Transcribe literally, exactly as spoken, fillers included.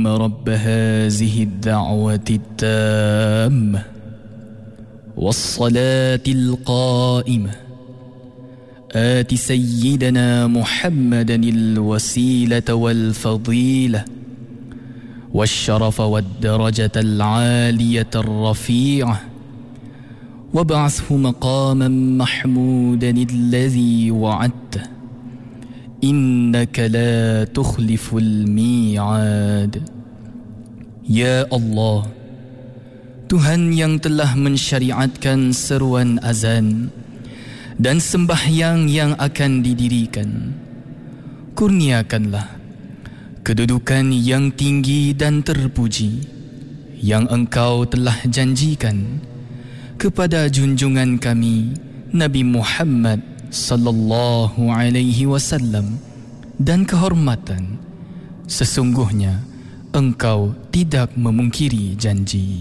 رب هذه الدعوة التامة والصلاة القائمة آت سيدنا محمدا الوسيلة والفضيلة والشرف والدرجة العالية الرفيعة وابعثه مقاما محمودا الذي وعدته إنك لا تخلف الميعاد. Ya Allah, Tuhan yang telah mensyariatkan seruan azan dan sembahyang yang akan didirikan, kurniakanlah kedudukan yang tinggi dan terpuji yang Engkau telah janjikan kepada junjungan kami Nabi Muhammad sallallahu alaihi wasallam, dan kehormatan sesungguhnya Engkau tidak memungkiri janji.